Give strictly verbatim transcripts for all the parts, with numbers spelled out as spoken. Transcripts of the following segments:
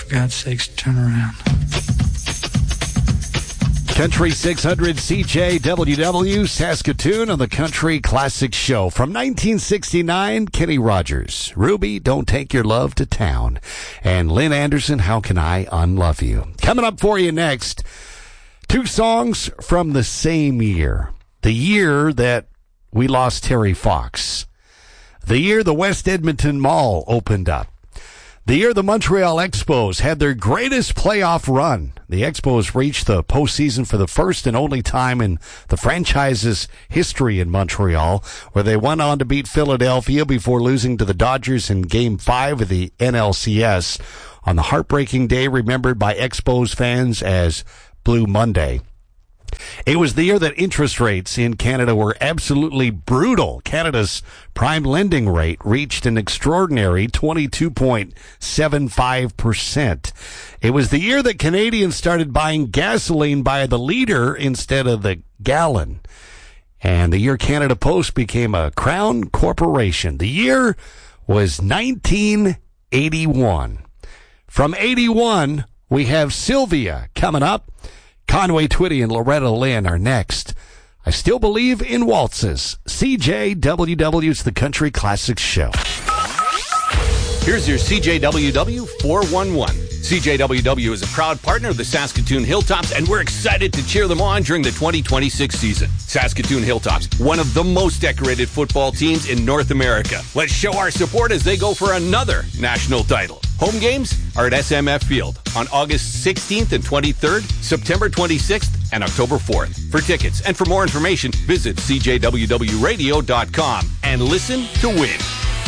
For God's sakes, turn around. Country six hundred C J W W Saskatoon on the Country Classic Show. From nineteen sixty-nine, Kenny Rogers, Ruby, Don't Take Your Love to Town, and Lynn Anderson, How Can I Unlove You? Coming up for you next, two songs from the same year. The year that we lost Terry Fox. The year the West Edmonton Mall opened up. The year the Montreal Expos had their greatest playoff run. The Expos reached the postseason for the first and only time in the franchise's history in Montreal, where they went on to beat Philadelphia before losing to the Dodgers in Game five of the N L C S on the heartbreaking day remembered by Expos fans as Blue Monday. It was the year that interest rates in Canada were absolutely brutal. Canada's prime lending rate reached an extraordinary twenty-two point seven five percent. It was the year that Canadians started buying gasoline by the liter instead of the gallon. And the year Canada Post became a crown corporation. The year was nineteen eighty-one. From eighty-one, we have Sylvia coming up. Conway Twitty and Loretta Lynn are next. I still believe in waltzes. C J W W's The Country Classics Show. Here's your C J W W four one one. C J W W is a proud partner of the Saskatoon Hilltops, and we're excited to cheer them on during the twenty twenty-six season. Saskatoon Hilltops, one of the most decorated football teams in North America. Let's show our support as they go for another national title. Home games are at S M F Field on August sixteenth and twenty-third, September twenty-sixth, and October fourth. For tickets and for more information, visit c j w w radio dot com and listen to win.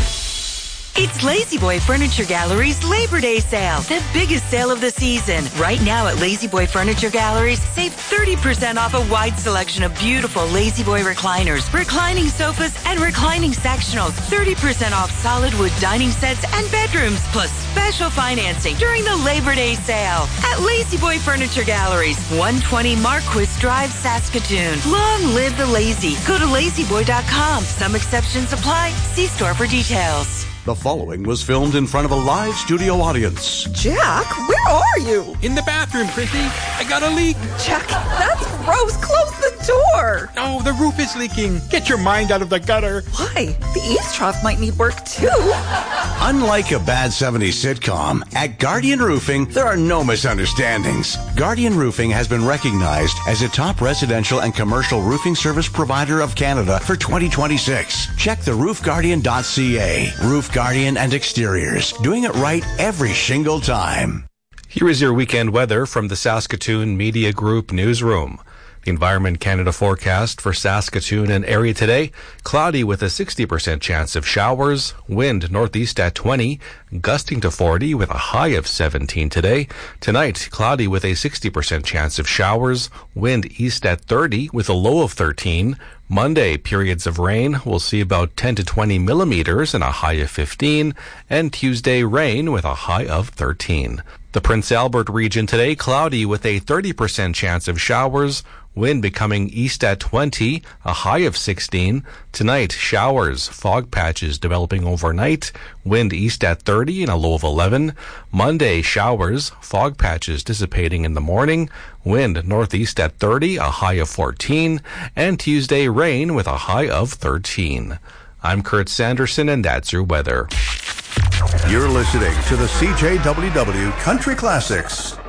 It's La-Z-Boy Furniture Gallery's Labor Day sale, the biggest sale of the season. Right now at La-Z-Boy Furniture Galleries, save thirty percent off a wide selection of beautiful La-Z-Boy recliners, reclining sofas, and reclining sectionals. thirty percent off solid wood dining sets and bedrooms, plus special financing during the Labor Day sale at La-Z-Boy Furniture Galleries, one twenty Marquis Drive, Saskatoon. Long live the lazy. Go to lazy boy dot com. Some exceptions apply. See store for details. The following was filmed in front of a live studio audience. Jack, where are you? In the bathroom, Prissy. I got a leak. Jack, that's gross. Close the door. Oh, the roof is leaking. Get your mind out of the gutter. Why? The eaves trough might need work, too. Unlike a bad seventies sitcom, at Guardian Roofing, there are no misunderstandings. Guardian Roofing has been recognized as a top residential and commercial roofing service provider of Canada for twenty twenty-six. Check the roof guardian dot c a. Roof Guardian and Exteriors, doing it right every shingle time. Here is your weekend weather from the Saskatoon Media Group Newsroom. The Environment Canada forecast for Saskatoon and area today, cloudy with a sixty percent chance of showers, wind northeast at twenty, gusting to forty with a high of seventeen today. Tonight, cloudy with a sixty percent chance of showers, wind east at thirty with a low of thirteen. Monday, periods of rain. We'll see about ten to twenty millimeters and a high of fifteen. And Tuesday, rain with a high of thirteen. The Prince Albert region today, cloudy with a thirty percent chance of showers. Wind becoming east at twenty, a high of sixteen. Tonight, showers, fog patches developing overnight. Wind east at thirty and a low of eleven. Monday, showers, fog patches dissipating in the morning. Wind northeast at thirty, a high of fourteen. And Tuesday, rain with a high of thirteen. I'm Kurt Sanderson, and that's your weather. You're listening to the C J W W Country Classics.